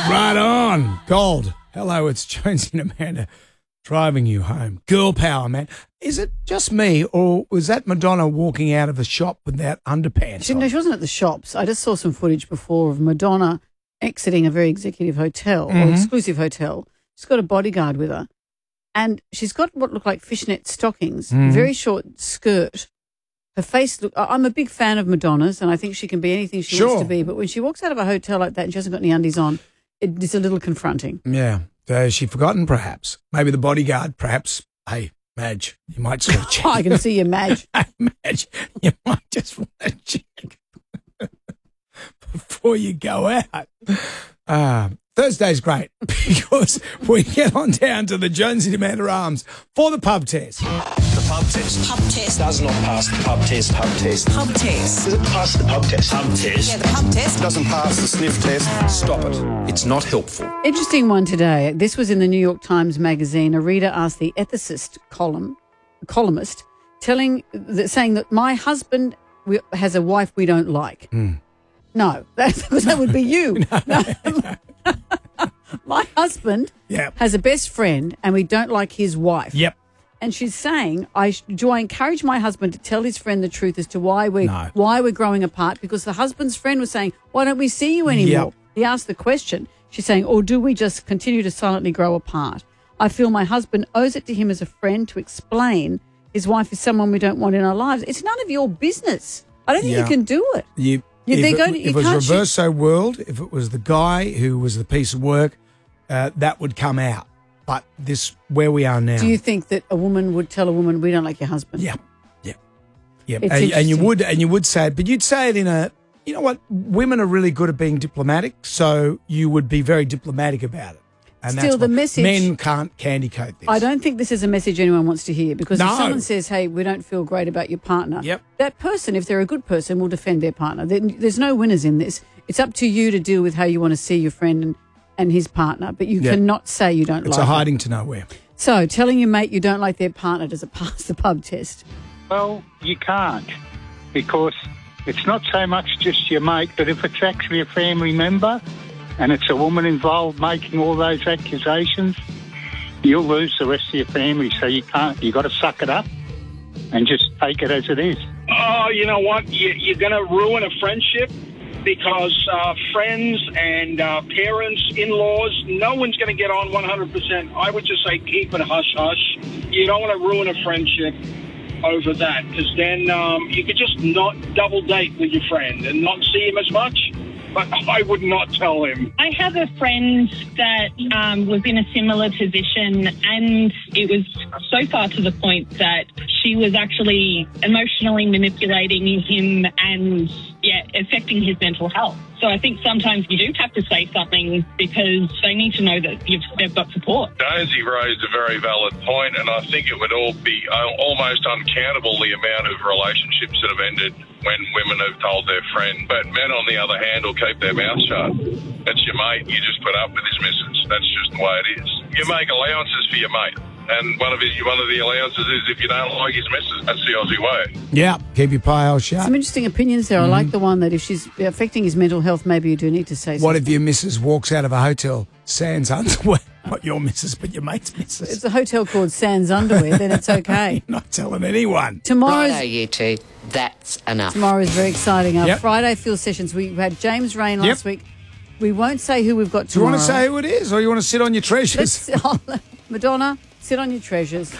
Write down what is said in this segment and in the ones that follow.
Right on. Gold. Hello, it's Jonesy and Amanda driving you home. Girl power, man. Is it just me, or was that Madonna walking out of a shop with that underpants on? No, she wasn't at the shops. I just saw some footage before of Madonna exiting a very executive hotel or exclusive hotel. She's got a bodyguard with her, and she's got what look like fishnet stockings, very short skirt. Her face I'm a big fan of Madonna's, and I think she can be anything she wants to be. But when she walks out of a hotel like that and she hasn't got any undies on, it's a little confronting. Yeah. Has she forgotten, perhaps? Maybe the bodyguard, perhaps. Hey, Madge, you might sort of check. I can see you, Madge. Hey, Madge, you might just want to check before you go out. Thursday's great because we get on down to the Jonesy and Amanda Arms for the pub test. The pub test. Pub test. Does not pass the pub test. Pub test. Pub test. Does it pass the pub test? Pub test. Yeah, the pub test. Doesn't pass the sniff test. Stop it. It's not helpful. Interesting one today. This was in the New York Times Magazine. A reader asked the ethicist columnist, saying that my husband has a wife we don't like. No, because that would be you. No. My husband has a best friend and we don't like his wife. Yep. And she's saying, do I encourage my husband to tell his friend the truth as to why we're growing apart? Because the husband's friend was saying, why don't we see you anymore? Yep. He asked the question. She's saying, or do we just continue to silently grow apart? I feel my husband owes it to him as a friend to explain his wife is someone we don't want in our lives. It's none of your business. I don't think you can do it. If it was reverso world, if it was the guy who was the piece of work, that would come out. But where we are now. Do you think that a woman would tell a woman, we don't like your husband? Yeah. And you would say it, but you'd say it in a, you know what, women are really good at being diplomatic, so you would be very diplomatic about it. And still, the message, men can't candy coat this. I don't think this is a message anyone wants to hear, because if someone says, hey, we don't feel great about your partner, that person, if they're a good person, will defend their partner. There's no winners in this. It's up to you to deal with how you want to see your friend and his partner, but you cannot say you don't like it. It's a hiding to nowhere. So telling your mate you don't like their partner, does it pass the pub test? Well, you can't, because it's not so much just your mate, but if it's actually a family member and it's a woman involved making all those accusations, you'll lose the rest of your family. So you can't. You got to suck it up and just take it as it is. Oh, you know what? You're going to ruin a friendship because friends and parents, in-laws, no one's going to get on 100%. I would just say keep it hush-hush. You don't want to ruin a friendship over that, because then you could just not double date with your friend and not see him as much. But I would not tell him. I have a friend that was in a similar position, and it was so far to the point that she was actually emotionally manipulating him and, affecting his mental health. So I think sometimes you do have to say something because they need to know that they've got support. Jonesy raised a very valid point, and I think it would all be almost uncountable the amount of relationships that have ended when women have told their friend. But men, on the other hand, will keep their mouth shut. It's your mate. You just put up with his missus. That's just the way it is. You make allowances for your mate. And one of the allowances is if you don't like his missus, that's the Aussie way. Yeah, keep your pile shut. Some interesting opinions there. I like the one that if she's affecting his mental health, maybe you do need to say something. What if your missus walks out of a hotel sans underwear? Not your missus, but your mate's missus. It's a hotel called Sans Underwear, then it's okay. You're not telling anyone. Righto, you two. That's enough. Tomorrow is very exciting. Our Friday Field Sessions. We had James Rain last week. We won't say who we've got tomorrow. Do you want to say who it is, or you want to sit on your treasures? Madonna, sit on your treasures.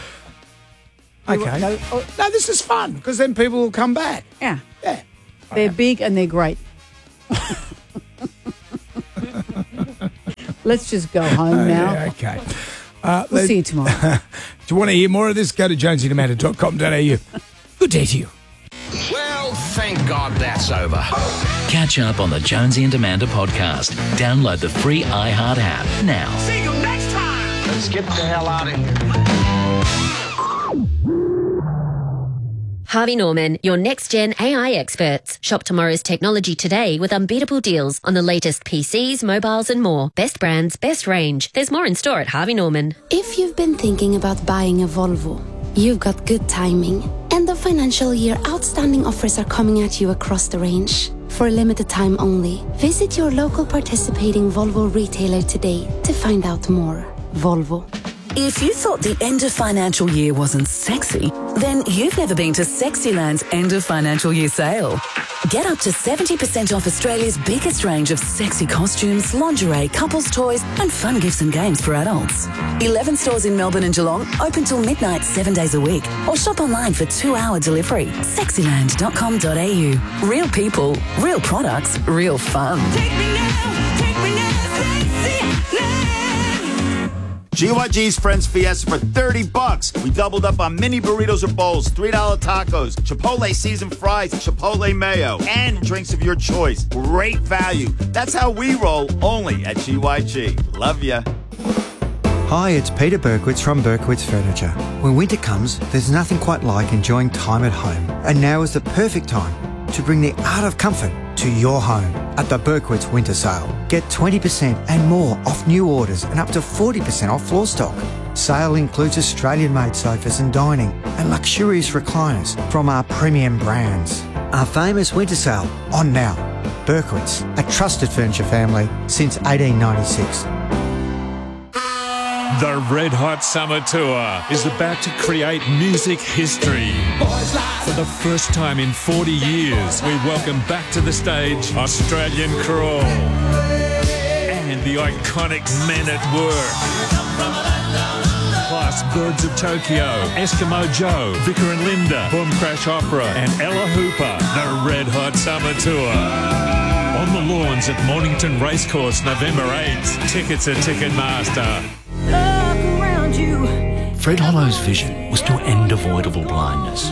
Okay. No, this is fun, because then people will come back. Yeah. They're big and they're great. Let's just go home now. Yeah, okay. We'll see you tomorrow. Do you want to hear more of this? Go to jonesyandamanda.com.au. Good day to you. Well, thank God that's over. Catch up on the Jonesy and Amanda podcast. Download the free iHeart app now. See you next time. Let's get the hell out of here. Harvey Norman, your next-gen AI experts. Shop tomorrow's technology today with unbeatable deals on the latest PCs, mobiles and more. Best brands, best range. There's more in store at Harvey Norman. If you've been thinking about buying a Volvo, you've got good timing. End of financial year outstanding offers are coming at you across the range. For a limited time only, visit your local participating Volvo retailer today to find out more. Volvo. If you thought the end of financial year wasn't sexy, then you've never been to Sexyland's end of financial year sale. Get up to 70% off Australia's biggest range of sexy costumes, lingerie, couples toys and fun gifts and games for adults. 11 stores in Melbourne and Geelong, open till midnight 7 days a week, or shop online for 2-hour delivery. Sexyland.com.au. Real people, real products, real fun. Take me now, Sexyland. GYG's Friends Fiesta for $30. We doubled up on mini burritos or bowls, $3 tacos, Chipotle seasoned fries, Chipotle mayo, and drinks of your choice. Great value. That's how we roll, only at GYG. Love ya. Hi, it's Peter Berkowitz from Berkowitz Furniture. When winter comes, there's nothing quite like enjoying time at home. And now is the perfect time to bring the art of comfort to your home at the Berkowitz Winter Sale. Get 20% and more off new orders and up to 40% off floor stock. Sale includes Australian-made sofas and dining and luxurious recliners from our premium brands. Our famous winter sale on now. Berkowitz, a trusted furniture family since 1896. The Red Hot Summer Tour is about to create music history. For the first time in 40 years, we welcome back to the stage Australian Crawl and the iconic Men at Work. Plus Birds of Tokyo, Eskimo Joe, Vicar and Linda, Boom Crash Opera and Ella Hooper. The Red Hot Summer Tour. On the lawns at Mornington Racecourse, November 8th. Tickets at Ticketmaster. Fred Hollow's vision was to end avoidable blindness.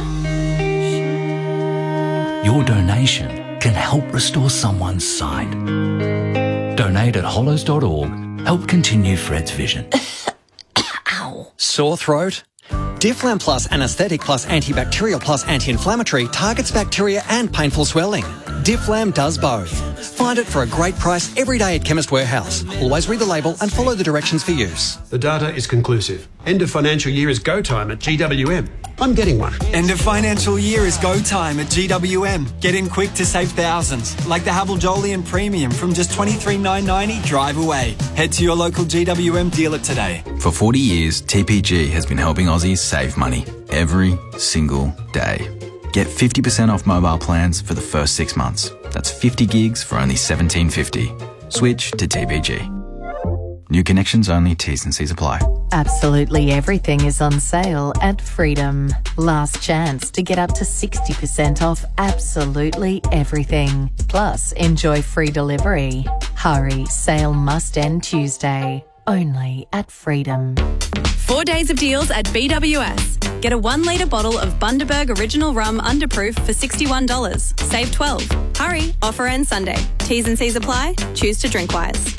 Your donation can help restore someone's sight. Donate at hollows.org. Help continue Fred's vision. Ow. Sore throat? Difflam Plus Anesthetic Plus Antibacterial Plus Anti-Inflammatory targets bacteria and painful swelling. Difflam does both. Find it for a great price every day at Chemist Warehouse. Always read the label and follow the directions for use. The data is conclusive. End of financial year is go time at GWM. I'm getting one. End of financial year is go time at GWM. Get in quick to save thousands. Like the Havel Jolyon Premium from just $23,990 drive away. Head to your local GWM dealer today. For 40 years, TPG has been helping Aussies save money every single day. Get 50% off mobile plans for the first 6 months. That's 50 gigs for only $17.50. Switch to TPG. New connections only, T's and C's apply. Absolutely everything is on sale at Freedom. Last chance to get up to 60% off absolutely everything. Plus, enjoy free delivery. Hurry, sale must end Tuesday. Only at Freedom. 4 days of deals at BWS. Get a 1 litre bottle of Bundaberg Original Rum Underproof for $61. Save $12. Hurry, offer ends Sunday. T's and C's apply. Choose to drink wise.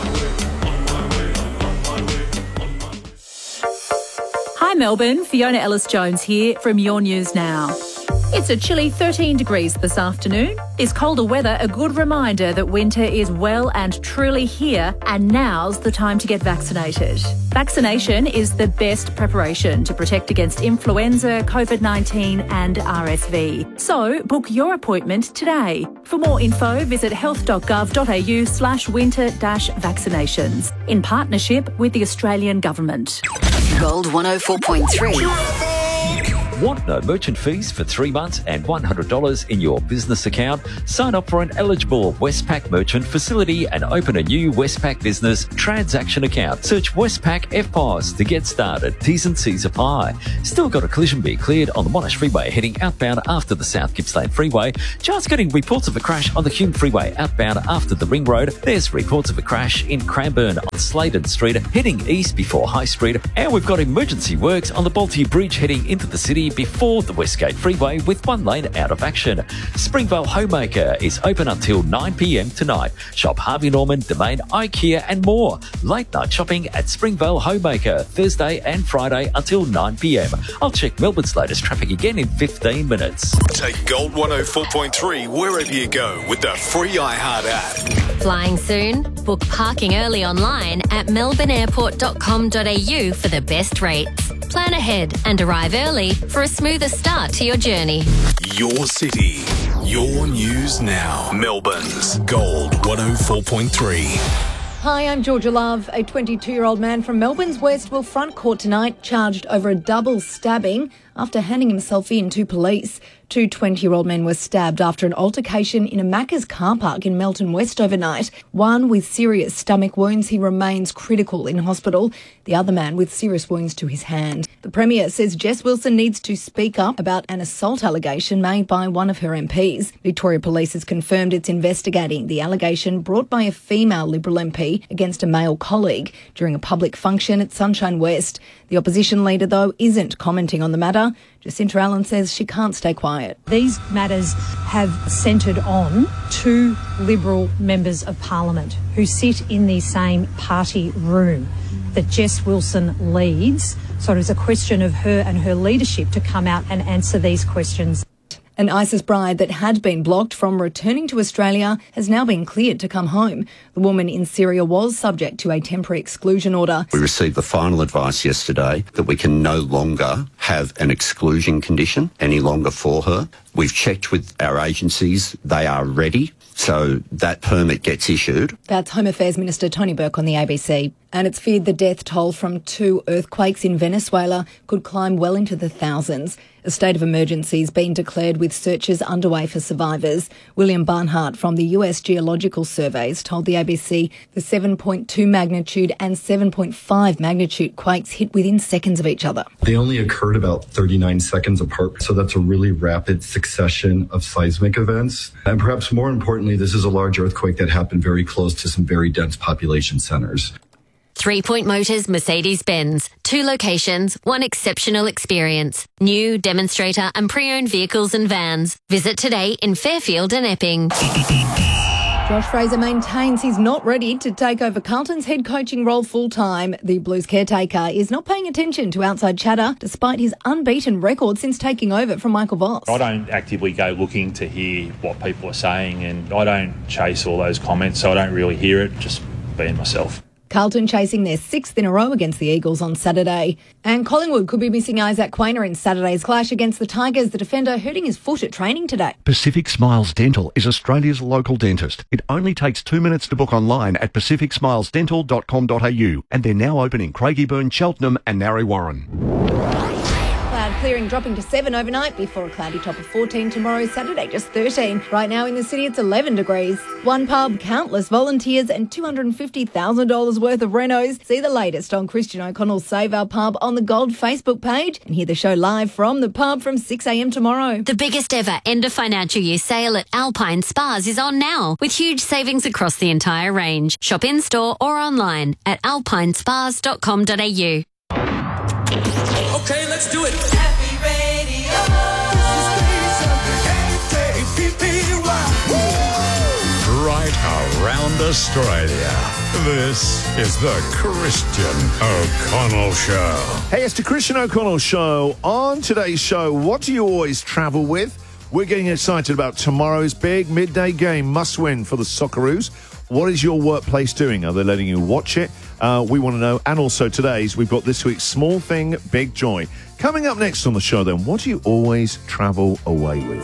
Hi Melbourne, Fiona Ellis-Jones here from Your News Now. It's a chilly 13 degrees this afternoon. Is colder weather a good reminder that winter is well and truly here, and now's the time to get vaccinated? Vaccination is the best preparation to protect against influenza, COVID-19 and RSV. So book your appointment today. For more info, visit health.gov.au/winter-vaccinations in partnership with the Australian Government. Gold 104.3. Want no merchant fees for 3 months and $100 in your business account? Sign up for an eligible Westpac merchant facility and open a new Westpac business transaction account. Search Westpac FPOS to get started. T's and C's apply. Still got a collision be cleared on the Monash Freeway heading outbound after the South Gippsland Freeway. Just getting reports of a crash on the Hume Freeway outbound after the Ring Road. There's reports of a crash in Cranbourne on Sladen Street heading east before High Street. And we've got emergency works on the Balti Bridge heading into the city before the Westgate Freeway with 1 lane out of action. Springvale Homemaker is open until 9 p.m. tonight. Shop Harvey Norman, Domain, IKEA and more. Late night shopping at Springvale Homemaker Thursday and Friday until 9 p.m. I'll check Melbourne's latest traffic again in 15 minutes. Take Gold 104.3 wherever you go with the free iHeart app. Flying soon? Book parking early online at melbourneairport.com.au for the best rates. Plan ahead and arrive early for a smoother start to your journey. Your city, your news now. Melbourne's Gold 104.3. Hi, I'm Georgia Love. A 22-year-old man from Melbourne's West will front court tonight, charged over a double stabbing after handing himself in to police. Two 20-year-old men were stabbed after an altercation in a Macca's car park in Melton West overnight. One with serious stomach wounds. He remains critical in hospital. The other man with serious wounds to his hand. The Premier says Jess Wilson needs to speak up about an assault allegation made by one of her MPs. Victoria Police has confirmed it's investigating the allegation brought by a female Liberal MP against a male colleague during a public function at Sunshine West. The opposition leader, though, isn't commenting on the matter. Jacinta Allen says she can't stay quiet. These matters have centred on two Liberal members of Parliament who sit in the same party room that Jess Wilson leads. So it is a question of her and her leadership to come out and answer these questions. An ISIS bride that had been blocked from returning to Australia has now been cleared to come home. The woman in Syria was subject to a temporary exclusion order. We received the final advice yesterday that we can no longer have an exclusion condition any longer for her. We've checked with our agencies. They are ready. So that permit gets issued. That's Home Affairs Minister Tony Burke on the ABC. And it's feared the death toll from two earthquakes in Venezuela could climb well into the thousands. A state of emergency has been declared with searches underway for survivors. William Barnhart from the US Geological Surveys told the ABC the 7.2 magnitude and 7.5 magnitude quakes hit within seconds of each other. They only occurred about 39 seconds apart, so that's a really rapid succession of seismic events. And perhaps more importantly, this is a large earthquake that happened very close to some very dense population centers. 3 Point Motors Mercedes-Benz. 2 locations, 1 exceptional experience. New, demonstrator and pre-owned vehicles and vans. Visit today in Fairfield and Epping. Josh Fraser maintains he's not ready to take over Carlton's head coaching role full-time. The Blues caretaker is not paying attention to outside chatter despite his unbeaten record since taking over from Michael Voss. I don't actively go looking to hear what people are saying, and I don't chase all those comments, so I don't really hear it, just being myself. Carlton chasing their 6th in a row against the Eagles on Saturday. And Collingwood could be missing Isaac Quainer in Saturday's clash against the Tigers, the defender hurting his foot at training today. Pacific Smiles Dental is Australia's local dentist. It only takes 2 minutes to book online at pacificsmilesdental.com.au, and they're now open in Craigieburn, Cheltenham and Narre Warren. Cloud clearing, dropping to 7 overnight before a cloudy top of 14 tomorrow, Saturday just 13. Right now in the city it's 11 degrees. One pub, countless volunteers and $250,000 worth of renos. See the latest on Christian O'Connell's Save Our Pub on the Gold Facebook page and hear the show live from the pub from 6 a.m. tomorrow. The biggest ever end of financial year sale at Alpine Spas is on now with huge savings across the entire range. Shop in-store or online at alpinespas.com.au. Okay, let's do it. Happy Radio. Right around Australia. This is the Christian O'Connell Show. Hey, it's the Christian O'Connell Show. On today's show, what do you always travel with? We're getting excited about tomorrow's big midday game, must win for the Socceroos. What is your workplace doing? Are they letting you watch it? We want to know. And also today's, we've got this week's Small Thing, Big Joy. Coming up next on the show then, what do you always travel away with?